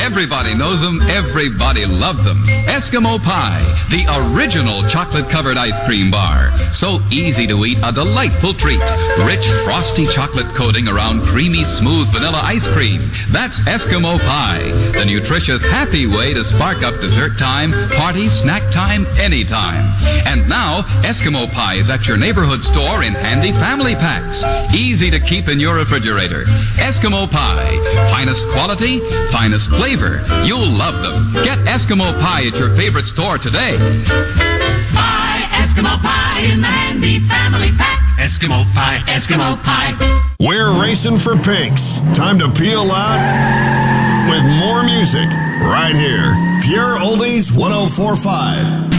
Everybody knows them. Everybody loves them. Eskimo Pie, the original chocolate-covered ice cream bar. So easy to eat, a delightful treat. Rich, frosty chocolate coating around creamy, smooth vanilla ice cream. That's Eskimo Pie, the nutritious, happy way to spark up dessert time, party, snack time, anytime. And now, Eskimo Pie is at your neighborhood store in handy family packs. Easy to keep in your refrigerator. Eskimo Pie. Finest quality, finest flavor. You'll love them. Get Eskimo Pie at your favorite store today. Buy Eskimo Pie in the handy family pack. Eskimo Pie, Eskimo Pie. We're racing for pinks. Time to peel out with more music right here. Pure Oldies 104.5.